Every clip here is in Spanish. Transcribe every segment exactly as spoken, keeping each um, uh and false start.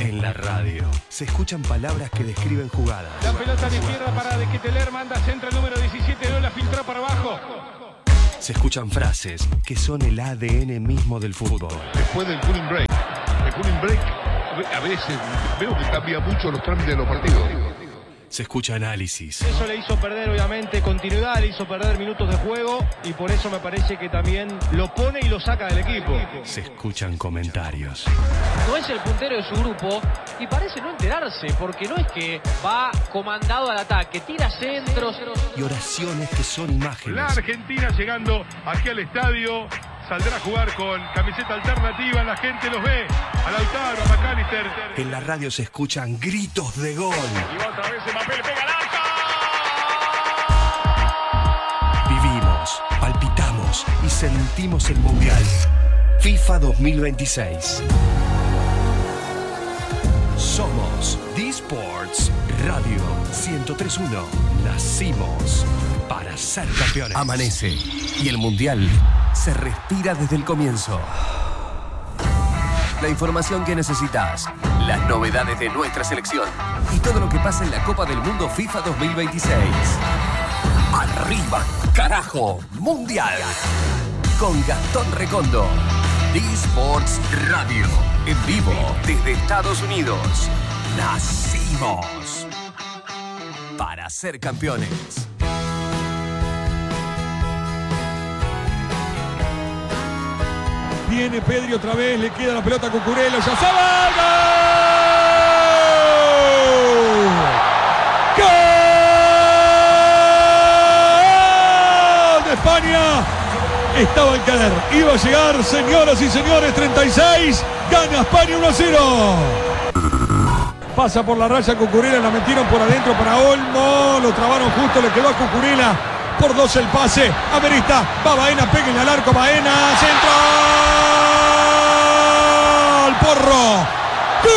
En la radio se escuchan palabras que describen jugadas. La pelota de izquierda para De Ketelaere, manda centro el número diecisiete, no la filtró para abajo. Se escuchan frases que son el A D N mismo del fútbol. Después del cooling break, el cooling break a veces veo que cambia mucho los trámites de los partidos. Se escucha análisis. Eso le hizo perder, obviamente, continuidad, le hizo perder minutos de juego y por eso me parece que también lo pone y lo saca del equipo. Se escuchan comentarios. No es el puntero de su grupo y parece no enterarse, porque no es que va comandado al ataque, tira centros. Y oraciones que son imágenes. La Argentina llegando aquí al estadio. Saldrá a jugar con camiseta alternativa, la gente los ve. A Lautaro, a McAllister. En la radio se escuchan gritos de gol. Y va otra vez Mbappé, le pega al arco. Vivimos, palpitamos y sentimos el Mundial. FIFA dos mil veintiséis. Somos D-Sports Radio ciento tres punto uno. Nacimos para ser campeones. Amanece y el Mundial se respira desde el comienzo. La información que necesitas, las novedades de nuestra selección y todo lo que pasa en la Copa del Mundo FIFA dos mil veintiséis. ¡Arriba, carajo! ¡Mundial! Con Gastón Recondo. D-Sports Radio. En vivo desde Estados Unidos. Nacimos para ser campeones. Viene Pedri otra vez, le queda la pelota a Cucurella, ya se va. ¡Gol! ¡Gol de España! Estaba al caer, iba a llegar, señoras y señores, treinta y seis, gana España uno a cero. Pasa por la raya Cucurella, la metieron por adentro para Olmo, lo trabaron justo, le quedó a Cucurella, por dos el pase, Amerista, va Baena, pégale al arco, Baena, centro, al porro, ¡gol!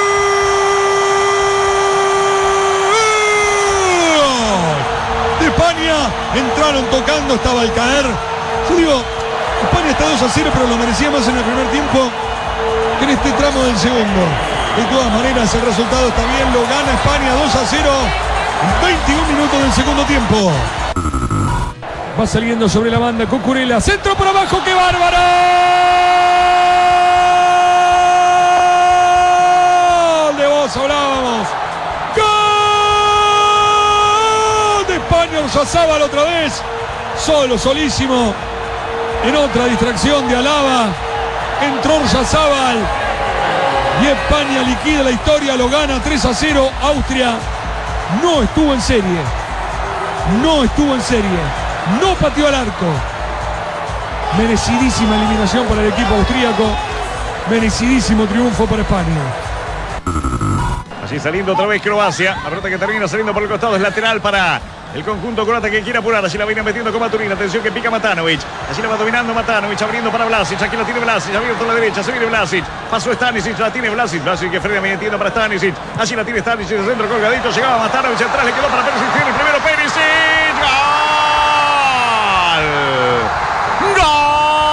De España, entraron tocando, estaba al caer. Yo digo, España está dos a cero, pero lo merecía más en el primer tiempo que en este tramo del segundo. De todas maneras, el resultado está bien, lo gana España dos a cero en veintiún minutos del segundo tiempo. Va saliendo sobre la banda Cucurella, centro por abajo, ¡qué bárbaro! De vos hablábamos. ¡Gol! De España, Orsazábal otra vez, solo, solísimo. En otra distracción de Alaba, entró Orsazábal y España liquida la historia, lo gana tres a cero. Austria no estuvo en serie, no estuvo en serie, no pateó al arco. Merecidísima eliminación para el equipo austríaco, merecidísimo triunfo para España. Allí saliendo otra vez Croacia, la pelota que termina saliendo por el costado es lateral para el conjunto croata que quiere apurar. Allí la viene metiendo con Maturin. Atención que pica Matanovic. Allí la va dominando Matanovic. Abriendo para Vlasic. Aquí la tiene Vlasic. Abierto a la derecha. Se viene Vlasic. Pasó Stanisic. La tiene Vlasic. Vlasic que frena metiendo para Stanisic. Allí la tiene Stanisic. El centro colgadito. Llegaba Matanovic. Atrás le quedó para Perisic. Tiene el primero Perisic. ¡Gol! ¡Gol!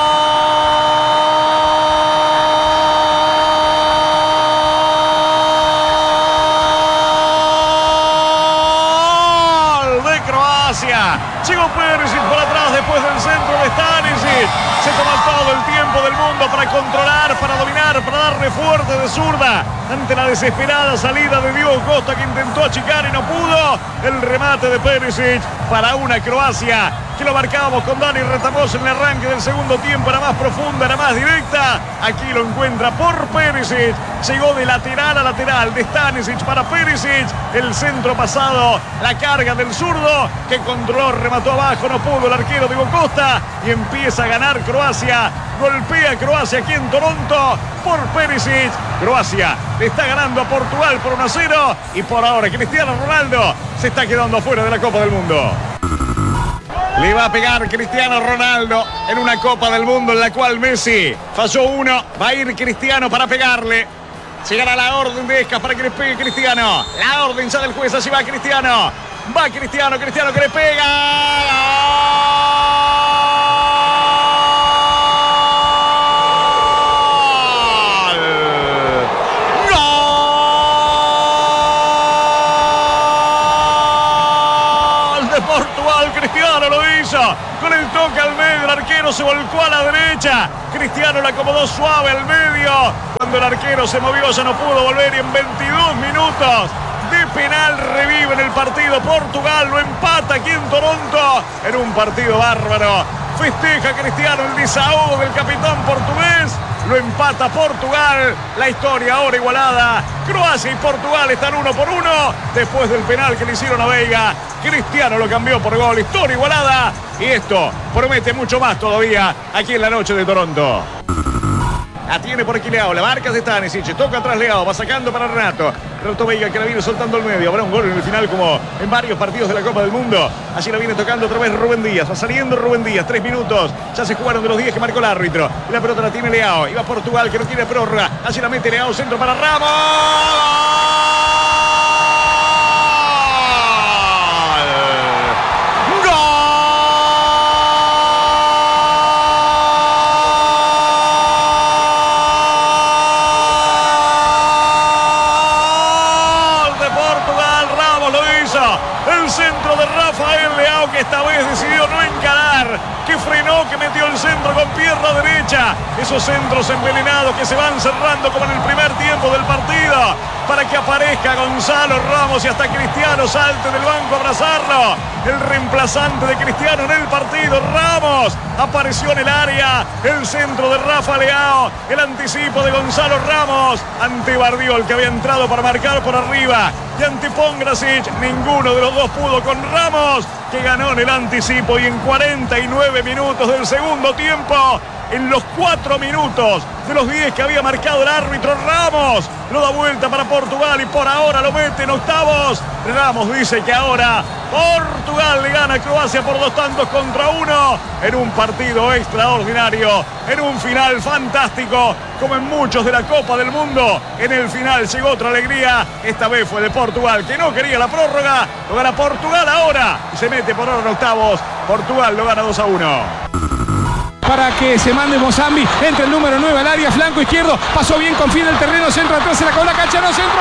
Llegó Perisic por atrás después del centro de Stanisic. Se toma todo el tiempo del mundo para controlar, para dominar, para darle fuerte de zurda ante la desesperada salida de Diogo Costa, que intentó achicar y no pudo. El remate de Perisic para una Croacia que lo marcábamos con Dani Retamoso en el arranque del segundo tiempo. Era más profunda, era más directa. Aquí lo encuentra por Perisic. Llegó de lateral a lateral, de Stanisic para Perisic. El centro pasado, la carga del zurdo que controló, remató abajo, no pudo el arquero Diogo Costa. Y empieza a ganar Croacia. Golpea Croacia aquí en Toronto por Perisic. Croacia le está ganando a Portugal por uno a cero. Y por ahora Cristiano Ronaldo se está quedando afuera de la Copa del Mundo. Le va a pegar Cristiano Ronaldo en una Copa del Mundo en la cual Messi falló uno. Va a ir Cristiano para pegarle. Llegará la orden de Escas para que le pegue Cristiano. La orden ya del juez, allí va Cristiano. Va Cristiano, Cristiano que le pega. ¡Gol! ¡Gol! hizo. Con el toque al medio, el arquero se volcó a la derecha. Cristiano la acomodó suave al medio. Cuando el arquero se movió ya no pudo volver y en veintidós minutos de penal revive en el partido. Portugal lo empata aquí en Toronto en un partido bárbaro. Festeja Cristiano el desahogo del capitán portugués. Lo empata Portugal. La historia ahora igualada. Croacia y Portugal están uno por uno. Después del penal que le hicieron a Veiga, Cristiano lo cambió por gol. Historia igualada. Y esto promete mucho más todavía aquí en la noche de Toronto. La tiene por aquí Leao, la marca de Stanisic, toca atrás Leao, va sacando para Renato. Renato Veiga que la viene soltando al medio. Habrá un gol en el final como en varios partidos de la Copa del Mundo. Allí la viene tocando otra vez Rubén Díaz. Va saliendo Rubén Díaz, tres minutos. Ya se jugaron de los diez que marcó el árbitro. La pelota la tiene Leao. Y va Portugal que no tiene prórroga. Allí la mete Leao, centro para Ramos. Esta vez decidió no encarar, que frenó, que metió el centro con pierna derecha. Esos centros envenenados que se van cerrando como en el primer tiempo del partido, para que aparezca Gonzalo Ramos y hasta Cristiano salte del banco a abrazarlo. El reemplazante de Cristiano en el partido, Ramos, apareció en el área. El centro de Rafa Leao, el anticipo de Gonzalo Ramos ante Bardiol, que había entrado para marcar por arriba, y ante Pongracic. Ninguno de los dos pudo con Ramos, que ganó en el anticipo. Y en cuarenta y nueve minutos del segundo tiempo, en los cuatro minutos de los diez que había marcado el árbitro, Ramos lo da vuelta para Portugal y por ahora lo mete en octavos. Ramos dice que ahora Portugal le gana a Croacia por dos tantos contra uno en un partido extraordinario, en un final fantástico, como en muchos de la Copa del Mundo. En el final llegó otra alegría, esta vez fue de Portugal, que no quería la prórroga. Lo gana Portugal ahora y se mete por ahora en octavos. Portugal lo gana dos a uno. Para que se mande Mozambi, entra el número nueve al área, flanco izquierdo, pasó bien, confía en el terreno, centro atrás, se la acabó la cancha, no centro,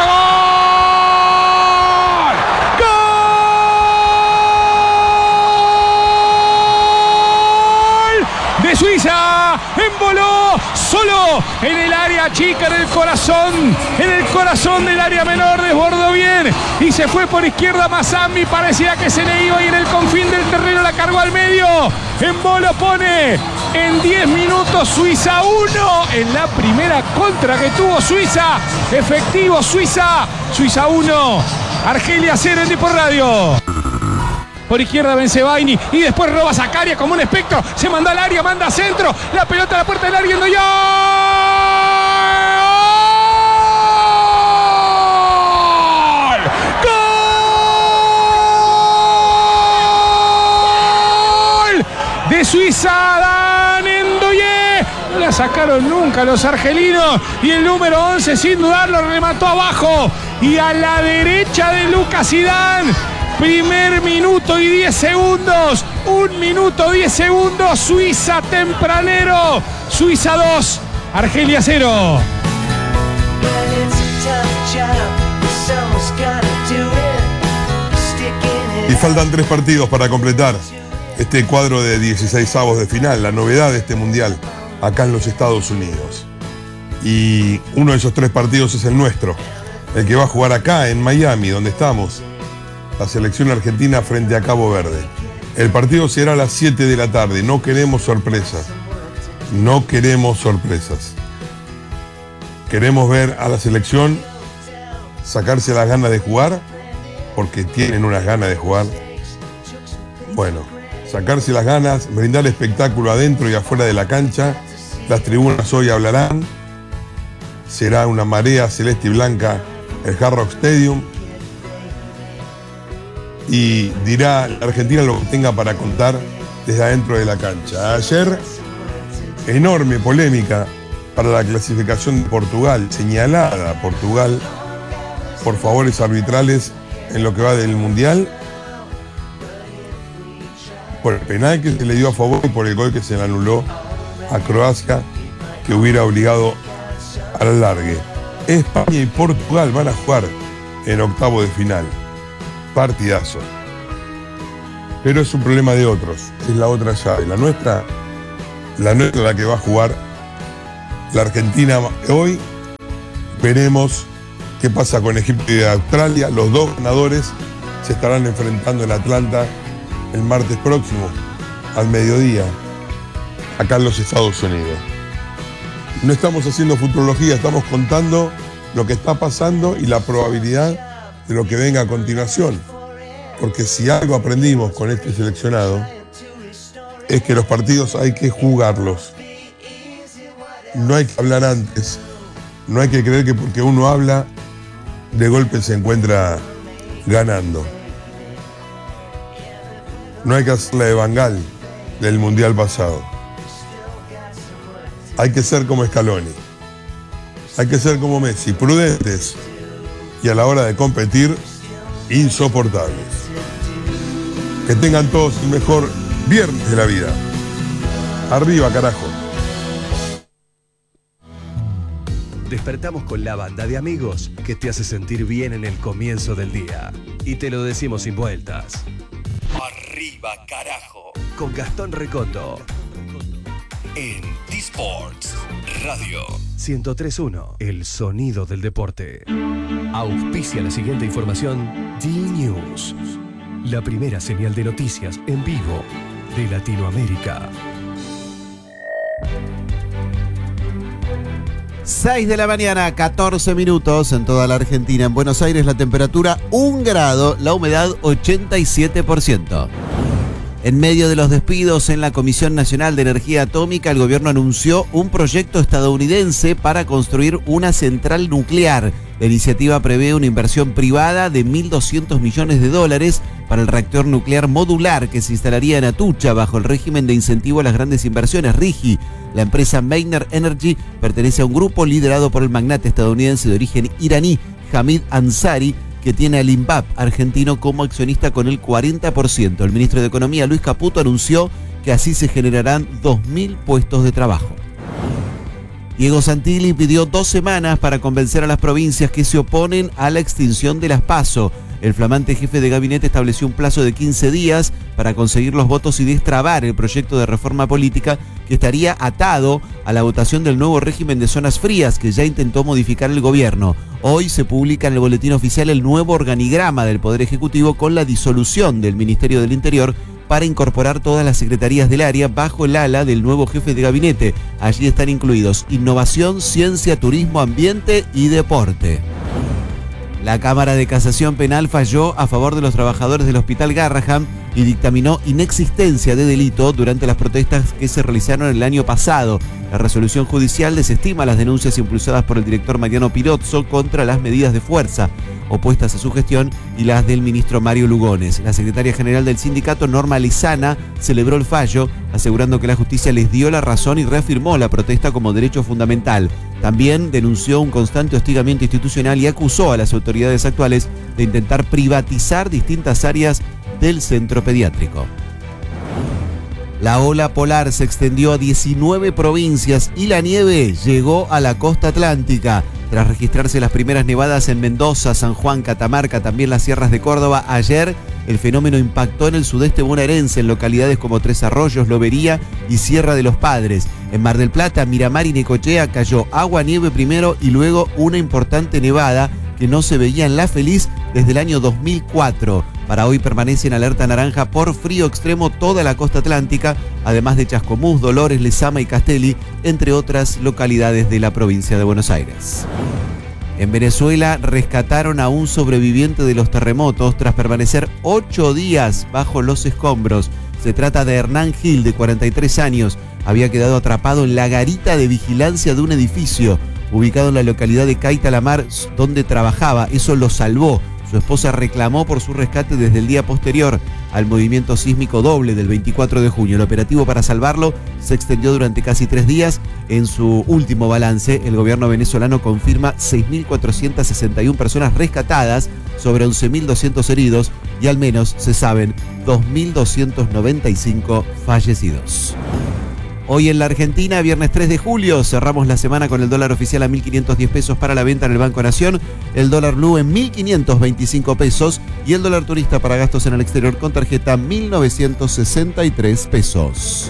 ¡gol! ¡Gol! De Suiza, emboló solo en el área chica, en el corazón, en el corazón del área menor, desbordó bien y se fue por izquierda Mozambi, parecía que se le iba y en el confín del terreno la cargó al medio. Embolo pone en diez minutos Suiza uno en la primera contra que tuvo Suiza. Efectivo Suiza. Suiza uno. Argelia cero en Depor Radio. Por izquierda Bensebaini y después roba Zakaria como un espectro. Se manda al área, manda a centro. La pelota a la puerta del área. ¡Gol! De Suiza, Dan Endoye. No la sacaron nunca los argelinos. Y el número once, sin dudarlo, remató abajo. Y a la derecha de Lucas Zidane. Primer minuto y diez segundos. Un minuto, diez segundos. Suiza tempranero. Suiza dos, Argelia cero. Y faltan tres partidos para completar este cuadro de dieciseisavos de final, la novedad de este mundial acá en los Estados Unidos. Y uno de esos tres partidos es el nuestro, el que va a jugar acá en Miami, donde estamos, la selección argentina frente a Cabo Verde. El partido será a las siete de la tarde, no queremos sorpresas, no queremos sorpresas. Queremos ver a la selección sacarse las ganas de jugar, porque tienen unas ganas de jugar. Bueno, sacarse las ganas, brindar espectáculo adentro y afuera de la cancha. Las tribunas hoy hablarán. Será una marea celeste y blanca el Hard Rock Stadium. Y dirá la Argentina lo que tenga para contar desde adentro de la cancha. Ayer, enorme polémica para la clasificación de Portugal, señalada Portugal por favores arbitrales en lo que va del Mundial, por el penal que se le dio a favor y por el gol que se le anuló a Croacia, que hubiera obligado al alargue. España y Portugal van a jugar en octavo de final. Partidazo. pero es un problema de otros, es la otra llave. La nuestra, la nuestra la que va a jugar la Argentina hoy. Veremos qué pasa con Egipto y Australia. Los dos ganadores se estarán enfrentando en Atlanta el martes próximo, al mediodía, acá en los Estados Unidos. No estamos haciendo futurología, estamos contando lo que está pasando y la probabilidad de lo que venga a continuación. Porque si algo aprendimos con este seleccionado, es que los partidos hay que jugarlos. No hay que hablar antes. No hay que creer que porque uno habla, de golpe se encuentra ganando. No hay que hacer la de Bangal del Mundial pasado. Hay que ser como Scaloni. Hay que ser como Messi, prudentes y a la hora de competir, insoportables. Que tengan todos el mejor viernes de la vida. Arriba, carajo. Despertamos con la banda de amigos que te hace sentir bien en el comienzo del día. Y te lo decimos sin vueltas. Arriba, carajo. Con Gastón Recondo. En T-Sports Radio ciento tres punto uno, el sonido del deporte. Auspicia la siguiente información D-News, la primera señal de noticias en vivo de Latinoamérica. seis de la mañana, catorce minutos en toda la Argentina. En Buenos Aires la temperatura un grado, la humedad ochenta y siete por ciento. En medio de los despidos en la Comisión Nacional de Energía Atómica, el gobierno anunció un proyecto estadounidense para construir una central nuclear. La iniciativa prevé una inversión privada de mil doscientos millones de dólares para el reactor nuclear modular que se instalaría en Atucha bajo el régimen de incentivo a las grandes inversiones, RIGI. La empresa Maynard Energy pertenece a un grupo liderado por el magnate estadounidense de origen iraní, Hamid Ansari, que tiene al INVAP argentino como accionista con el cuarenta por ciento. El ministro de Economía, Luis Caputo, anunció que así se generarán dos mil puestos de trabajo. Diego Santilli pidió dos semanas para convencer a las provincias que se oponen a la extinción de las PASO. El flamante jefe de gabinete estableció un plazo de quince días para conseguir los votos y destrabar el proyecto de reforma política que estaría atado a la votación del nuevo régimen de zonas frías que ya intentó modificar el gobierno. Hoy se publica en el boletín oficial el nuevo organigrama del Poder Ejecutivo con la disolución del Ministerio del Interior para incorporar todas las secretarías del área bajo el ala del nuevo jefe de gabinete. Allí están incluidos innovación, ciencia, turismo, ambiente y deporte. La Cámara de Casación Penal falló a favor de los trabajadores del Hospital Garrahan y dictaminó inexistencia de delito durante las protestas que se realizaron el año pasado. La resolución judicial desestima las denuncias impulsadas por el director Mariano Pirozzo contra las medidas de fuerza opuestas a su gestión y las del ministro Mario Lugones. La secretaria general del sindicato, Norma Lezana, celebró el fallo, asegurando que la justicia les dio la razón y reafirmó la protesta como derecho fundamental. También denunció un constante hostigamiento institucional y acusó a las autoridades actuales de intentar privatizar distintas áreas del centro pediátrico. La ola polar se extendió a diecinueve provincias y la nieve llegó a la costa atlántica. Tras registrarse las primeras nevadas en Mendoza, San Juan, Catamarca, también las sierras de Córdoba, ayer el fenómeno impactó en el sudeste bonaerense, en localidades como Tres Arroyos, Lobería y Sierra de los Padres. En Mar del Plata, Miramar y Necochea cayó agua, nieve primero y luego una importante nevada que no se veía en La Feliz desde el año dos mil cuatro. Para hoy permanece en alerta naranja por frío extremo toda la costa atlántica, además de Chascomús, Dolores, Lezama y Castelli, entre otras localidades de la provincia de Buenos Aires. En Venezuela rescataron a un sobreviviente de los terremotos tras permanecer ocho días bajo los escombros. Se trata de Hernán Gil, de cuarenta y tres años. Había quedado atrapado en la garita de vigilancia de un edificio ubicado en la localidad de Caitalamar, donde trabajaba. Eso lo salvó. Su esposa reclamó por su rescate desde el día posterior al movimiento sísmico doble del veinticuatro de junio. El operativo para salvarlo se extendió durante casi tres días. En su último balance, el gobierno venezolano confirma seis mil cuatrocientas sesenta y una personas rescatadas, sobre once mil doscientos heridos y al menos se saben dos mil doscientos noventa y cinco fallecidos. Hoy en la Argentina, viernes tres de julio, cerramos la semana con el dólar oficial a mil quinientos diez pesos para la venta en el Banco Nación, el dólar blue en mil quinientos veinticinco pesos y el dólar turista para gastos en el exterior con tarjeta mil novecientos sesenta y tres pesos.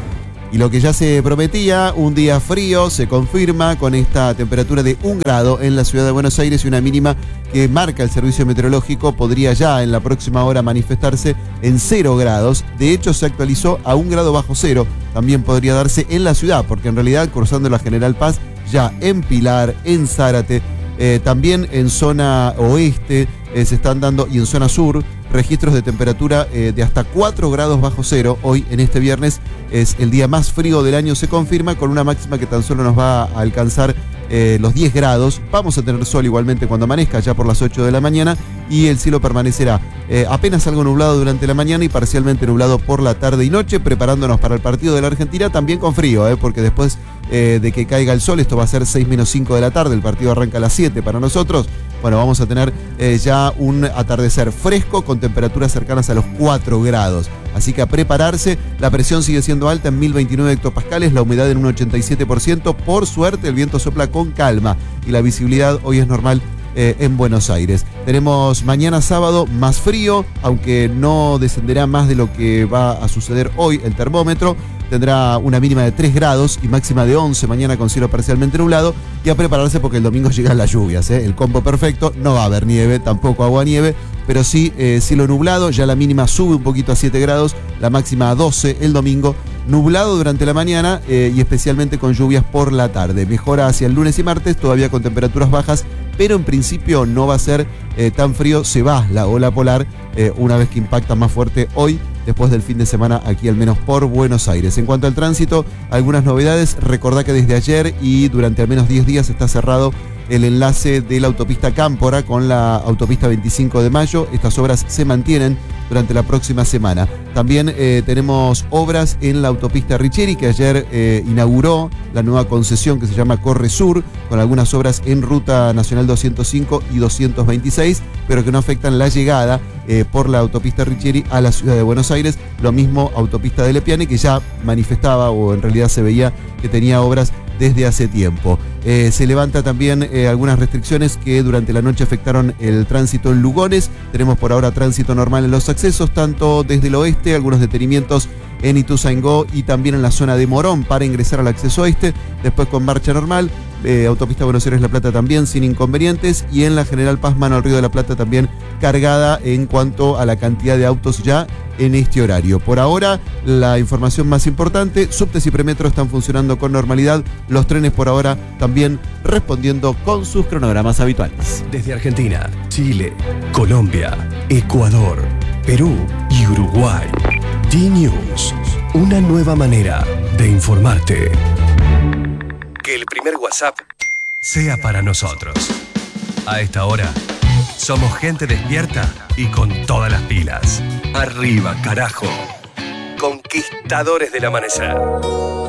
Y lo que ya se prometía, un día frío, se confirma con esta temperatura de un grado en la ciudad de Buenos Aires y una mínima que marca el servicio meteorológico podría ya en la próxima hora manifestarse en cero grados. De hecho, se actualizó a un grado bajo cero. También podría darse en la ciudad, porque en realidad cruzando la General Paz, ya en Pilar, en Zárate, eh, también en zona oeste eh, se están dando y en zona sur registros de temperatura eh, de hasta cuatro grados bajo cero. Hoy, en este viernes, es el día más frío del año, se confirma, con una máxima que tan solo nos va a alcanzar eh, los diez grados. Vamos a tener sol igualmente cuando amanezca, ya por las ocho de la mañana, y el cielo permanecerá eh, apenas algo nublado durante la mañana y parcialmente nublado por la tarde y noche, preparándonos para el partido de la Argentina, también con frío, eh, porque después eh, de que caiga el sol, esto va a ser seis menos cinco de la tarde, el partido arranca a las siete para nosotros. Bueno, vamos a tener eh, ya un atardecer fresco con temperaturas cercanas a los cuatro grados. Así que a prepararse, la presión sigue siendo alta en mil veintinueve hectopascales, la humedad en un ochenta y siete por ciento. Por suerte, el viento sopla con calma y la visibilidad hoy es normal eh, en Buenos Aires. Tenemos mañana sábado más frío, aunque no descenderá más de lo que va a suceder hoy el termómetro. Tendrá una mínima de tres grados y máxima de once mañana con cielo parcialmente nublado. Y a prepararse porque el domingo llegan las lluvias, ¿eh? El combo perfecto, no va a haber nieve, tampoco agua nieve, pero sí eh, cielo nublado, ya la mínima sube un poquito a siete grados, la máxima a doce el domingo. Nublado durante la mañana eh, y especialmente con lluvias por la tarde. Mejora hacia el lunes y martes, todavía con temperaturas bajas, pero en principio no va a ser eh, tan frío. Se va la ola polar eh, una vez que impacta más fuerte hoy, después del fin de semana aquí al menos por Buenos Aires. En cuanto al tránsito, algunas novedades. Recordá que desde ayer y durante al menos diez días está cerrado el enlace de la autopista Cámpora con la autopista veinticinco de mayo. Estas obras se mantienen durante la próxima semana. También eh, tenemos obras en la autopista Richeri, que ayer eh, inauguró la nueva concesión que se llama Corre Sur, con algunas obras en Ruta Nacional doscientos cinco y doscientos veintiséis, pero que no afectan la llegada eh, por la autopista Richeri a la ciudad de Buenos Aires. Lo mismo autopista de Lepiane, que ya manifestaba, o en realidad se veía que tenía obras desde hace tiempo. Eh, se levanta también eh, algunas restricciones que durante la noche afectaron el tránsito en Lugones. Tenemos por ahora tránsito normal en los accesos, tanto desde el oeste, algunos detenimientos en Ituzaingó y también en la zona de Morón para ingresar al acceso oeste, después con marcha normal. Eh, autopista Buenos Aires-La Plata también sin inconvenientes, y en la General Paz mano al Río de la Plata también cargada en cuanto a la cantidad de autos ya en este horario. Por ahora, la información más importante: subtes y premetro están funcionando con normalidad, los trenes por ahora también respondiendo con sus cronogramas habituales. Desde Argentina, Chile, Colombia, Ecuador, Perú y Uruguay, D-News, una nueva manera de informarte. Que el primer WhatsApp sea para nosotros. A esta hora, somos gente despierta y con todas las pilas. Arriba, carajo. Conquistadores del amanecer.